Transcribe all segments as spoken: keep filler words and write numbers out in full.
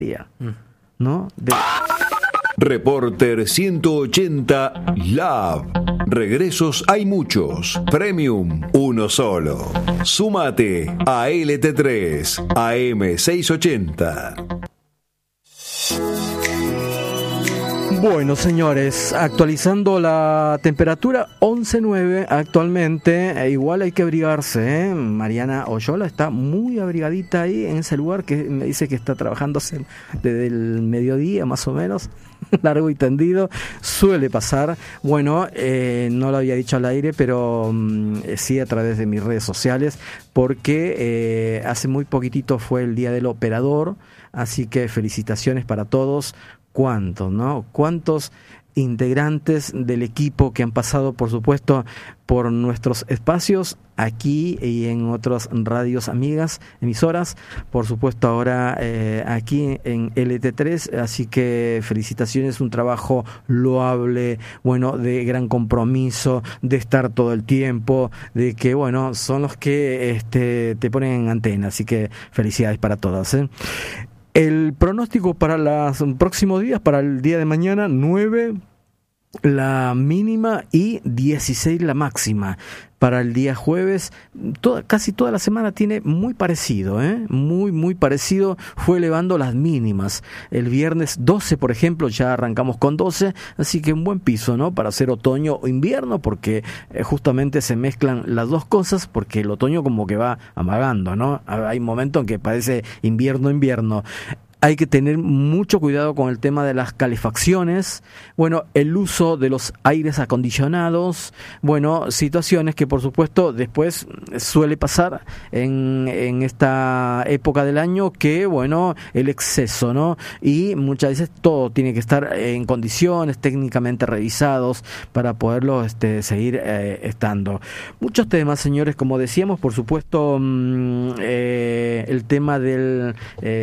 ¿no? De... Reporter ciento ochenta Lab. Regresos hay muchos. Premium, uno solo. Súmate a L T tres, A M seiscientos ochenta. Bueno, señores, actualizando la temperatura, once punto nueve actualmente. E igual hay que abrigarse, ¿eh? Mariana Oyola está muy abrigadita ahí en ese lugar que me dice que está trabajando desde el mediodía más o menos, largo y tendido. Suele pasar. Bueno, eh, no lo había dicho al aire, pero um, sí a través de mis redes sociales, porque eh, hace muy poquitito fue el Día del Operador, así que felicitaciones para todos. ¿Cuántos, no? ¿Cuántos integrantes del equipo que han pasado, por supuesto, por nuestros espacios aquí y en otras radios amigas, emisoras, por supuesto ahora eh, aquí en L T tres, así que felicitaciones, un trabajo loable, bueno, de gran compromiso, de estar todo el tiempo, de que, bueno, son los que este, te ponen en antena, así que felicidades para todas, ¿eh? El pronóstico para los próximos días, para el día de mañana, nueve la mínima y dieciséis la máxima. Para el día jueves, toda, casi toda la semana tiene muy parecido, ¿eh? muy, muy parecido, fue elevando las mínimas. El viernes doce, por ejemplo, ya arrancamos con doce, así que un buen piso, ¿no? Para hacer otoño o invierno, porque eh, justamente se mezclan las dos cosas, porque el otoño como que va amagando, ¿no? Hay momentos en que parece invierno, invierno. Hay que tener mucho cuidado con el tema de las calefacciones, bueno, el uso de los aires acondicionados, bueno, situaciones que por supuesto después suele pasar en, en esta época del año, que bueno, el exceso, ¿no? Y muchas veces todo tiene que estar en condiciones técnicamente revisados para poderlo este, seguir eh, estando. Muchos temas, señores, como decíamos, por supuesto, mmm, eh, el tema del...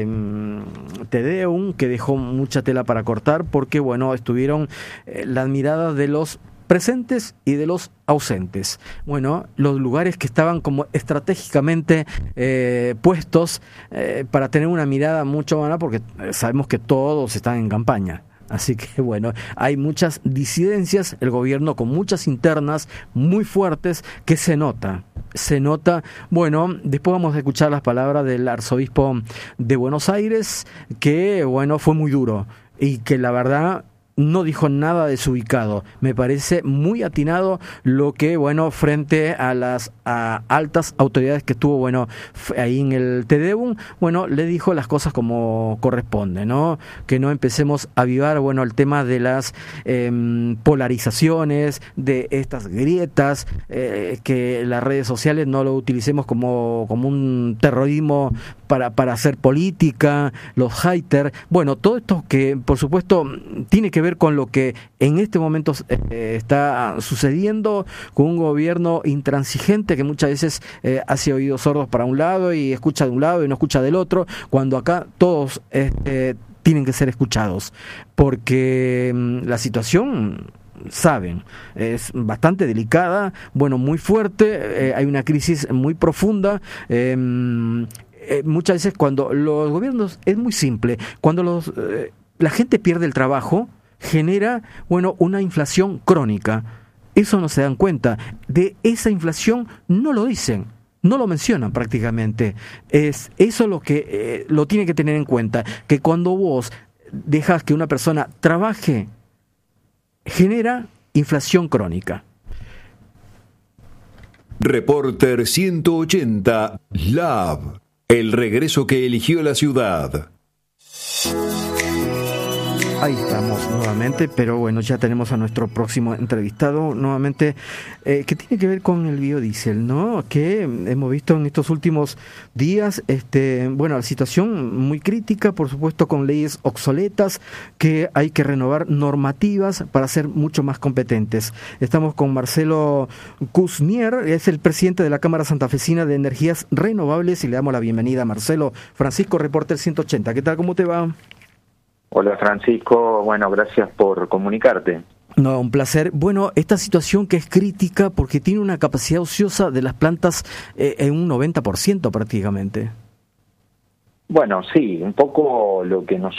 Eh, Te Deum, que dejó mucha tela para cortar, porque bueno, estuvieron eh, las miradas de los presentes y de los ausentes. Bueno, los lugares que estaban como estratégicamente eh, puestos eh, para tener una mirada mucho más, porque sabemos que todos están en campaña. Así que bueno, hay muchas disidencias, el gobierno con muchas internas muy fuertes que se nota, se nota. Bueno, después vamos a escuchar las palabras del arzobispo de Buenos Aires, que bueno, fue muy duro y que la verdad no dijo nada desubicado. Me parece muy atinado lo que, bueno, frente a las a altas autoridades que tuvo, bueno, ahí en el Te Deum, bueno, le dijo las cosas como corresponde, ¿no? Que no empecemos a avivar, bueno, el tema de las eh, polarizaciones, de estas grietas, eh, que las redes sociales no lo utilicemos como, como un terrorismo para, para hacer política, los haters, bueno, todo esto que, por supuesto, tiene que ver con lo que en este momento eh, está sucediendo, con un gobierno intransigente que muchas veces eh, hace oídos sordos para un lado y escucha de un lado y no escucha del otro, cuando acá todos eh, tienen que ser escuchados, porque mm, la situación, saben, es bastante delicada, bueno, muy fuerte, eh, hay una crisis muy profunda. eh, eh, muchas veces cuando los gobiernos, es muy simple, cuando los eh, la gente pierde el trabajo, genera, bueno, una inflación crónica. Eso no se dan cuenta. De esa inflación no lo dicen, no lo mencionan prácticamente. Es eso lo que eh, lo tiene que tener en cuenta, que cuando vos dejas que una persona trabaje, genera inflación crónica. Reporter ciento ochenta Lab. El regreso que eligió la ciudad. Ahí estamos nuevamente, pero bueno, ya tenemos a nuestro próximo entrevistado nuevamente, eh, que tiene que ver con el biodiesel, ¿no? Que hemos visto en estos últimos días, este, bueno, la situación muy crítica, por supuesto, con leyes obsoletas, que hay que renovar normativas para ser mucho más competentes. Estamos con Marcelo Cusnier, es el presidente de la Cámara Santafesina de Energías Renovables, y le damos la bienvenida a Marcelo. Francisco, Reporter ciento ochenta, ¿qué tal? ¿Cómo te va? Hola Francisco, bueno, gracias por comunicarte. No, un placer. Bueno, esta situación que es crítica porque tiene una capacidad ociosa de las plantas eh, en un noventa por ciento prácticamente. Bueno, sí, un poco lo que nos